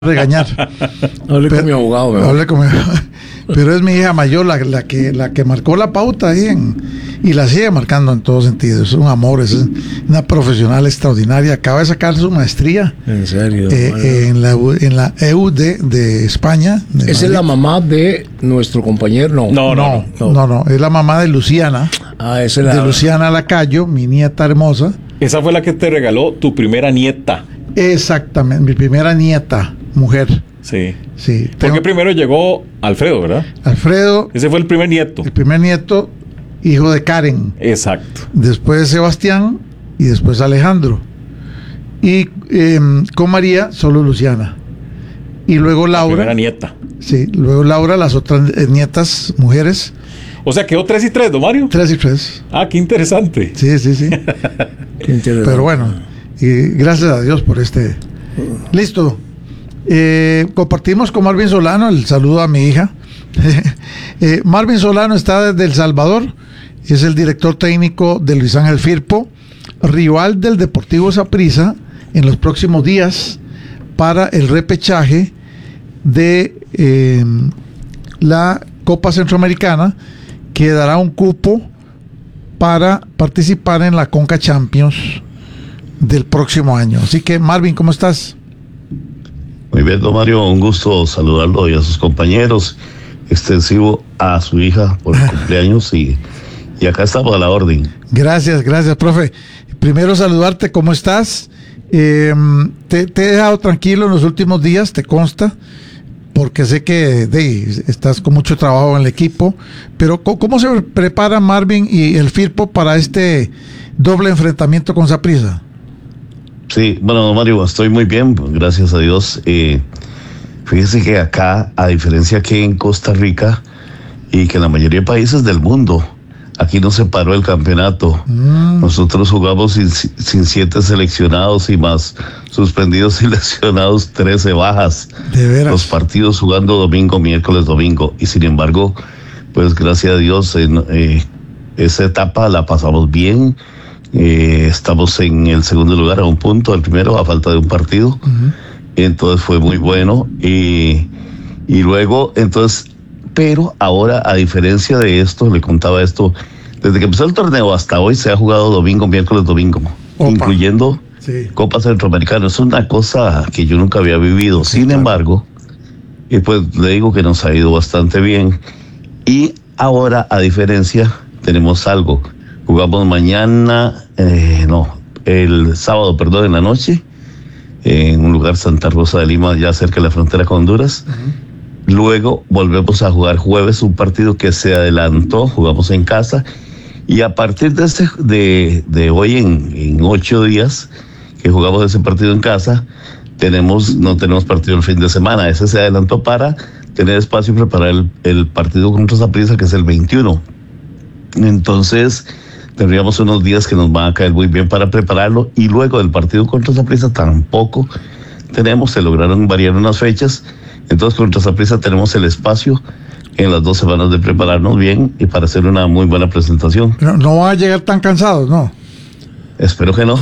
regañar. Hable con mi abogado. Hable con mi abogado. Pero es mi hija mayor la que marcó la pauta ahí y la sigue marcando en todo sentido. Es un amor, es una profesional extraordinaria. Acaba de sacar su maestría. En serio. En la EU de España. ¿Esa es la mamá de nuestro compañero? No. Es la mamá de Luciana. Esa es la de Luciana Lacayo, mi nieta hermosa. Esa fue la que te regaló tu primera nieta. Exactamente, mi primera nieta, mujer. Sí. Porque primero llegó Alfredo, ¿verdad? Alfredo. Ese fue el primer nieto. El primer nieto, hijo de Karen. Exacto. Después Sebastián y después Alejandro. Y con María, solo Luciana. Y luego Laura. La primera nieta. Sí, luego Laura, las otras nietas, mujeres. O sea, quedó 3 y 3, ¿don Mario? 3 y 3. Ah, qué interesante. Sí. Qué interesante. Pero bueno, y gracias a Dios por este. Listo. Compartimos con Marvin Solano el saludo a mi hija. Marvin Solano está desde El Salvador, es el director técnico de Luis Ángel Firpo, rival del Deportivo Saprissa en los próximos días para el repechaje de la Copa Centroamericana, que dará un cupo para participar en la Conca Champions del próximo año. Así que, Marvin, ¿cómo estás? Muy bien, don Mario, un gusto saludarlo y a sus compañeros, extensivo a su hija por el cumpleaños y acá estamos a la orden. Gracias, profe. Primero saludarte, ¿cómo estás? Te he dejado tranquilo en los últimos días, te consta, porque sé que estás con mucho trabajo en el equipo, pero ¿cómo se prepara Marvin y el Firpo para este doble enfrentamiento con Saprissa? Sí, bueno, Mario, estoy muy bien, gracias a Dios. Fíjese que acá, a diferencia que en Costa Rica y que en la mayoría de países del mundo, aquí no se paró el campeonato. Nosotros jugamos sin 7 seleccionados y más suspendidos y lesionados 13 bajas. ¿De veras? Los partidos jugando domingo, miércoles, domingo. Y sin embargo, pues gracias a Dios, esa etapa la pasamos bien. Estamos en el segundo lugar a un punto, el primero a falta de un partido. Entonces fue muy bueno y luego entonces, pero ahora, a diferencia de esto, le contaba esto, desde que empezó el torneo hasta hoy se ha jugado domingo, miércoles, domingo. Opa. Incluyendo Copa Centroamericana. Es una cosa que yo nunca había vivido. Sí, sin embargo, pues le digo que nos ha ido bastante bien. Y ahora, a diferencia, tenemos algo. Jugamos mañana, el sábado, en la noche, en un lugar Santa Rosa de Lima, ya cerca de la frontera con Honduras. Luego volvemos a jugar jueves un partido que se adelantó, jugamos en casa, y a partir de hoy en 8 días que jugamos ese partido en casa, no tenemos partido el fin de semana. Ese se adelantó para tener espacio y preparar el partido contra Saprissa, que es el 21. Entonces tendríamos unos días que nos van a caer muy bien para prepararlo, y luego del partido contra Saprissa tampoco se lograron variar unas fechas. Entonces contra Saprissa tenemos el espacio en las 2 semanas de prepararnos bien y para hacer una muy buena presentación. Pero no van a llegar tan cansados, ¿no? Espero que no.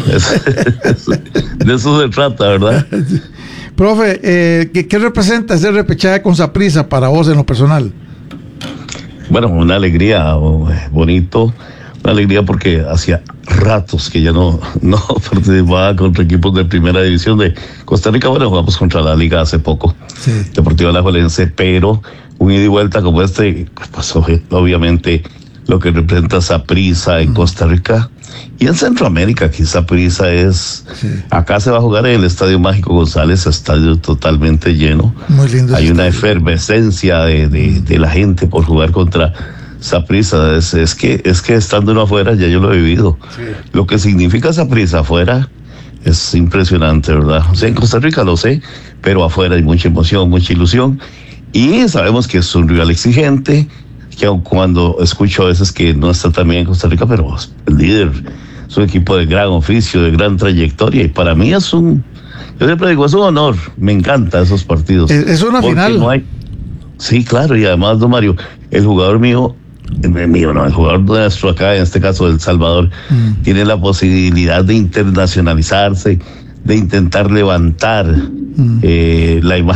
De eso se trata, ¿verdad? Profe, ¿qué representa ese repechaje con Saprissa para vos en lo personal? Bueno, una alegría, bonito. Una alegría porque hacía ratos que ya no participaba contra equipos de primera división de Costa Rica. Bueno, jugamos contra la Liga hace poco, Deportivo Alajuelense, pero un ida y vuelta como este, pues obviamente lo que representa Saprissa en Costa Rica y en Centroamérica. Aquí Saprissa acá se va a jugar en el Estadio Mágico González, estadio totalmente lleno. Muy lindo. Hay una efervescencia de la gente por jugar contra Saprissa. Es que estando uno afuera, ya yo lo he vivido. Lo que significa Saprissa afuera es impresionante, ¿verdad? O sea, en Costa Rica lo sé, pero afuera hay mucha emoción, mucha ilusión, y sabemos que es un rival exigente, que aun cuando escucho a veces que no está tan bien en Costa Rica, pero el líder es un equipo de gran oficio, de gran trayectoria, y para mí yo siempre digo, es un honor. Me encantan esos partidos. Es una final. Sí, claro, y además, don Mario, el jugador mío, el jugador nuestro acá, en este caso El Salvador, tiene la posibilidad de internacionalizarse, de intentar levantar la imagen